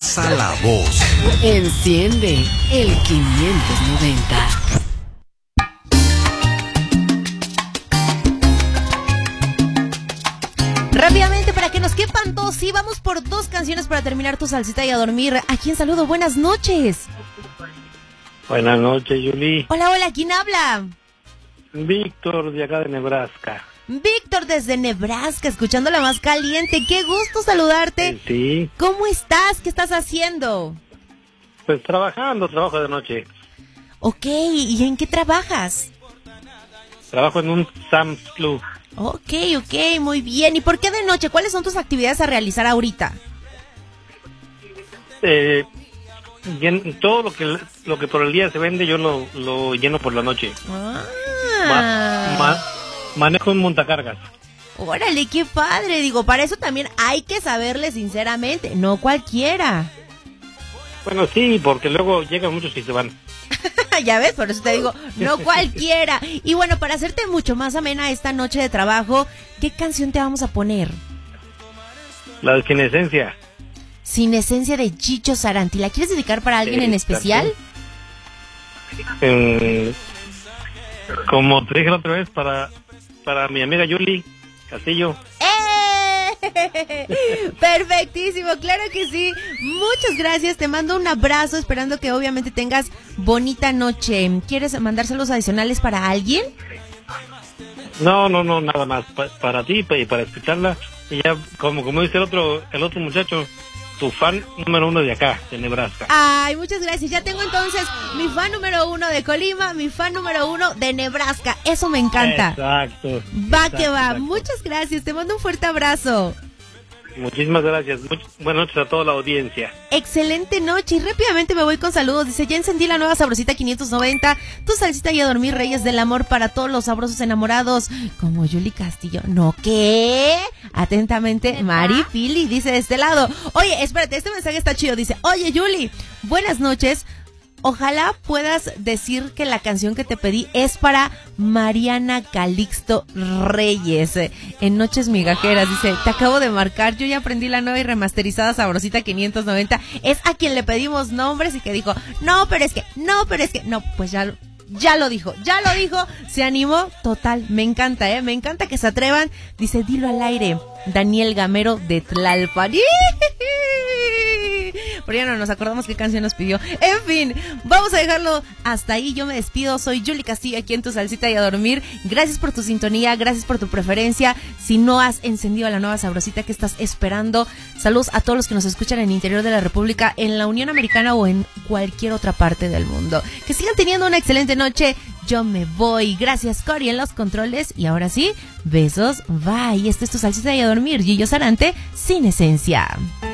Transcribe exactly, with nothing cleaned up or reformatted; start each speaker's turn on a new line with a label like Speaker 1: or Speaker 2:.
Speaker 1: Alza la voz.
Speaker 2: Enciende el quinientos noventa.
Speaker 3: Rápidamente, para que nos quepan dos, sí, vamos por dos canciones para terminar tu salsita y a dormir. ¿A quién saludo? Buenas noches.
Speaker 4: Buenas noches, Yuli.
Speaker 3: Hola, hola, ¿quién habla?
Speaker 4: Víctor, de acá de Nebraska.
Speaker 3: Víctor, desde Nebraska, escuchando la más caliente. Qué gusto saludarte.
Speaker 4: Sí.
Speaker 3: ¿Cómo estás? ¿Qué estás haciendo?
Speaker 4: Pues trabajando, trabajo de noche.
Speaker 3: Ok, ¿y en qué trabajas?
Speaker 4: Trabajo en un Sam's Club.
Speaker 3: Ok, ok, muy bien. ¿Y por qué de noche? ¿Cuáles son tus actividades a realizar ahorita?
Speaker 4: Eh, llen- todo lo que lo que por el día se vende, yo lo, lo lleno por la noche.
Speaker 3: Ah.
Speaker 4: Ma- ma- manejo un montacargas.
Speaker 3: Órale, qué padre. Digo, para eso también hay que saberle sinceramente, no cualquiera.
Speaker 4: Bueno, sí, porque luego llegan muchos y se van.
Speaker 3: Ya ves, por eso te digo, no cualquiera. Y bueno, para hacerte mucho más amena esta noche de trabajo, ¿qué canción te vamos a poner?
Speaker 4: La de Sin Esencia.
Speaker 3: Sin Esencia, de Chicho Saranti. ¿La quieres dedicar para alguien en especial?
Speaker 4: Eh, como te dije la otra vez, para, para mi amiga Yuli Castillo.
Speaker 3: ¡Eh! Perfectísimo, claro que sí. Muchas gracias, te mando un abrazo, esperando que obviamente tengas bonita noche. ¿Quieres mandar saludos adicionales para alguien?
Speaker 4: No, no, no, nada más. Pa- para ti pa- y para escucharla. Y ya, como como dice el otro el otro muchacho, tu fan número uno de acá, de Nebraska.
Speaker 3: Ay, muchas gracias. Ya tengo entonces mi fan número uno de Colima, mi fan número uno de Nebraska. Eso me encanta.
Speaker 4: Exacto.
Speaker 3: Va
Speaker 4: exacto,
Speaker 3: que va.
Speaker 4: exacto.
Speaker 3: Muchas gracias. Te mando un fuerte abrazo.
Speaker 4: Muchísimas gracias. Much- buenas noches a toda la audiencia.
Speaker 3: Excelente noche. Y rápidamente me voy con saludos. Dice, ya encendí la nueva Sabrosita quinientos noventa. Tu salsita y a dormir, reyes del amor para todos los sabrosos enamorados. Como Yuli Castillo. ¿No qué? Atentamente, Mari Pili dice de este lado. Oye, espérate, este mensaje está chido. Dice, oye Yuli, buenas noches. Ojalá puedas decir que la canción que te pedí es para Mariana Calixto Reyes. En Noches Migajeras, dice, te acabo de marcar, yo ya aprendí la nueva y remasterizada Sabrosita quinientos noventa. Es a quien le pedimos nombres y que dijo, no, pero es que, no, pero es que, no, pues ya, ya lo dijo, ya lo dijo, se animó, total, me encanta, eh, me encanta que se atrevan. Dice, dilo al aire, Daniel Gamero de Tlalpan. Pero ya no nos acordamos qué canción nos pidió. En fin, vamos a dejarlo hasta ahí. Yo me despido, soy Yuli Castillo aquí en tu salsita y a dormir. Gracias por tu sintonía, gracias por tu preferencia. Si no has encendido la nueva Sabrosita, ¿qué estás esperando? Saludos a todos los que nos escuchan en el interior de la República, en la Unión Americana o en cualquier otra parte del mundo. Que sigan teniendo una excelente noche. Yo me voy. Gracias, Cori, en los controles. Y ahora sí, besos, bye. Esto es tu salsita y a dormir. Gillo Sarante, Sin Esencia.